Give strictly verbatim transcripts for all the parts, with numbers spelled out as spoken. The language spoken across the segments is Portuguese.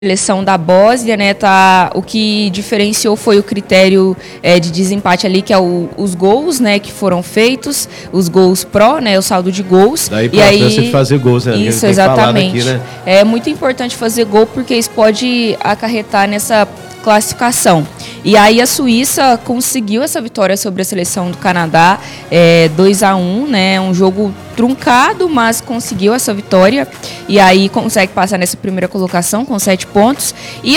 Seleção da Bósnia, né, tá, o que diferenciou foi o critério é, de desempate ali, que é o, os gols, né, que foram feitos, os gols pró, né, o saldo de gols. Daí a importância de fazer gols, né? Isso, exatamente. Aqui, né? É muito importante fazer gol porque isso pode acarretar nessa classificação. E aí a Suíça conseguiu essa vitória sobre a seleção do Canadá, é, dois a um, né, um jogo truncado, mas conseguiu essa vitória e aí consegue passar nessa primeira colocação com sete pontos. E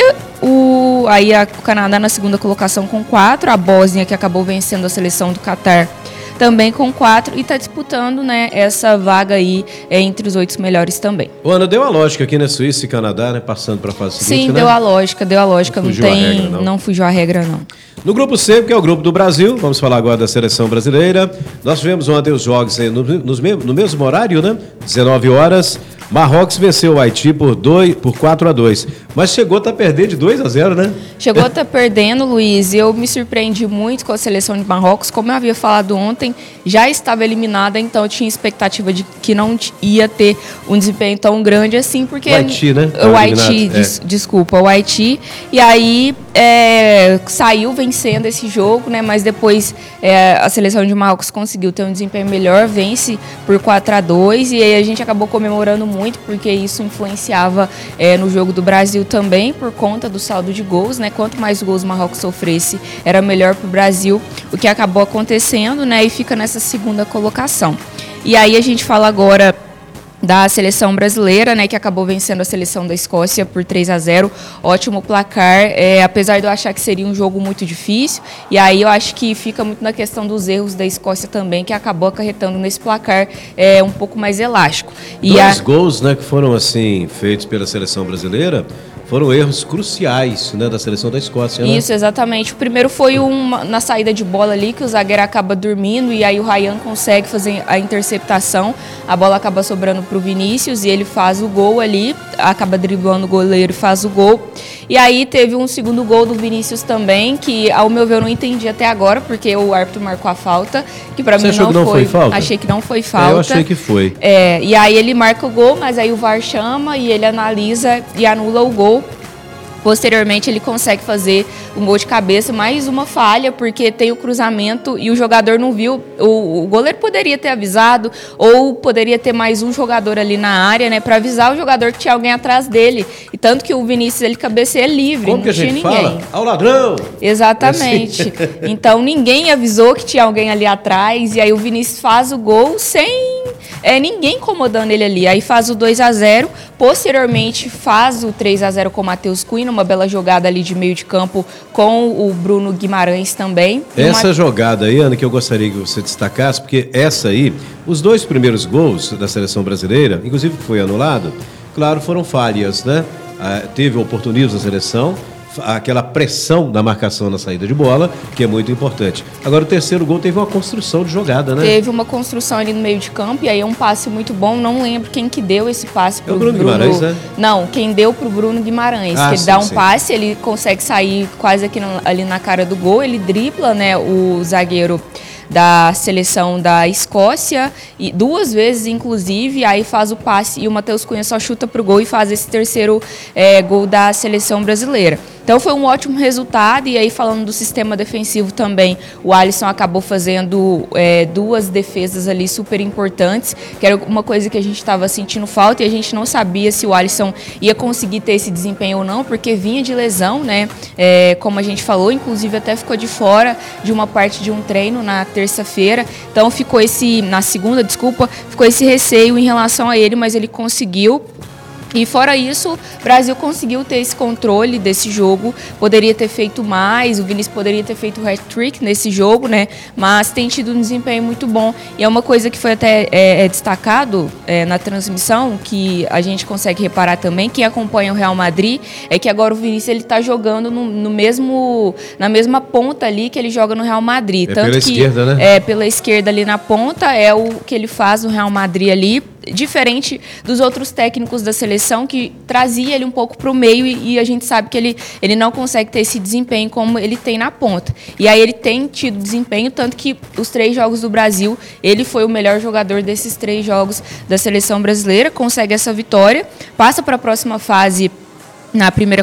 o, aí a, o Canadá na segunda colocação com quatro, a Bósnia que acabou vencendo a seleção do Catar também com quatro e está disputando, né, essa vaga aí é, entre os oito melhores também. O Ana, deu a lógica aqui, né, Suíça e Canadá, né, passando para a fase seguinte, Sim, né? deu a lógica, deu a lógica, não, não tem, a regra, não. não fugiu a regra, não. No grupo C, que é o grupo do Brasil, vamos falar agora da seleção brasileira. Nós tivemos ontem os jogos no, no, no mesmo horário, né, dezenove horas. Marrocos venceu o Haiti por, dois, por quatro a dois, mas chegou a estar perdendo de dois a zero, né? Chegou a estar perdendo, Luiz, e eu me surpreendi muito com a seleção de Marrocos. Como eu havia falado ontem, já estava eliminada, então eu tinha expectativa de que não ia ter um desempenho tão grande assim, porque... O Haiti, né? O Haiti, des, é. desculpa, o Haiti, e aí é, saiu vencendo esse jogo, né? Mas depois é, a seleção de Marrocos conseguiu ter um desempenho melhor, vence por quatro a dois, e aí a gente acabou comemorando muito, porque isso influenciava é, no jogo do Brasil também, por conta do saldo de gols, né? Quanto mais gols o Marrocos sofresse, era melhor para o Brasil, o que acabou acontecendo, né? E fica nessa segunda colocação. E aí a gente fala agora da seleção brasileira, né, que acabou vencendo a seleção da Escócia por três a zero, ótimo placar, é, apesar de eu achar que seria um jogo muito difícil, e aí eu acho que fica muito na questão dos erros da Escócia também, que acabou acarretando nesse placar é, um pouco mais elástico. E Dois a... gols, né, que foram assim feitos pela seleção brasileira, foram erros cruciais, né, da seleção da Escócia, né? Isso, exatamente. O primeiro foi uma, na saída de bola ali, que o zagueiro acaba dormindo e aí o Ryan consegue fazer a interceptação, a bola acaba sobrando para o Vinícius e ele faz o gol ali, acaba driblando o goleiro e faz o gol. E aí teve um segundo gol do Vinícius também, que ao meu ver eu não entendi até agora, porque o árbitro marcou a falta, que para mim não, não foi. foi falta? Achei que não foi falta. É, eu achei que foi. É, e aí ele marca o gol, mas aí o V A R chama e ele analisa e anula o gol. Posteriormente, ele consegue fazer um gol de cabeça, mais uma falha, porque tem o cruzamento e o jogador não viu. O, o goleiro poderia ter avisado, ou poderia ter mais um jogador ali na área, né, para avisar o jogador que tinha alguém atrás dele. E tanto que o Vinícius, ele cabeceia livre, Como não que a tinha gente ninguém. Fala? Ao ladrão! Exatamente. É assim. Então, ninguém avisou que tinha alguém ali atrás, e aí o Vinícius faz o gol sem é, ninguém incomodando ele ali. Aí faz o dois a zero, posteriormente faz o três a zero com o Matheus Cunha, uma bela jogada ali de meio de campo com o Bruno Guimarães também. Essa uma... jogada aí, Ana, que eu gostaria que você destacasse, porque essa aí, os dois primeiros gols da seleção brasileira, inclusive que foi anulado, claro, foram falhas, né? Ah, teve oportunismo da seleção, aquela pressão da marcação na saída de bola, que é muito importante. Agora o terceiro gol teve uma construção de jogada, né? Teve uma construção ali no meio de campo e aí é um passe muito bom. Não lembro quem que deu esse passe pro é o Bruno, Bruno Guimarães, né? Não, quem deu pro Bruno Guimarães. Ah, que ele sim, dá um sim. passe, ele consegue sair quase aqui no, ali na cara do gol, ele dribla, né, o zagueiro da seleção da Escócia, e duas vezes inclusive, aí faz o passe e o Matheus Cunha só chuta pro gol e faz esse terceiro é, gol da seleção brasileira. Então foi um ótimo resultado, e aí falando do sistema defensivo também, o Alisson acabou fazendo é, duas defesas ali super importantes, que era uma coisa que a gente estava sentindo falta e a gente não sabia se o Alisson ia conseguir ter esse desempenho ou não, porque vinha de lesão, né? É, como a gente falou, inclusive até ficou de fora de uma parte de um treino na terça-feira, então ficou esse, na segunda, desculpa, ficou esse receio em relação a ele, mas ele conseguiu. E fora isso, o Brasil conseguiu ter esse controle desse jogo, poderia ter feito mais, o Vinícius poderia ter feito o hat-trick nesse jogo, né? Mas tem tido um desempenho muito bom. E é uma coisa que foi até é, é destacado é, na transmissão, que a gente consegue reparar também, quem acompanha o Real Madrid, é que agora o Vinícius está jogando no, no mesmo, na mesma ponta ali que ele joga no Real Madrid. É Tanto pela que, esquerda, né? É, pela esquerda ali na ponta, é o que ele faz no Real Madrid ali, diferente dos outros técnicos da seleção, que trazia ele um pouco para o meio e, e a gente sabe que ele, ele não consegue ter esse desempenho como ele tem na ponta. E aí ele tem tido desempenho, tanto que os três jogos do Brasil, ele foi o melhor jogador desses três jogos da seleção brasileira, consegue essa vitória, passa para a próxima fase na primeira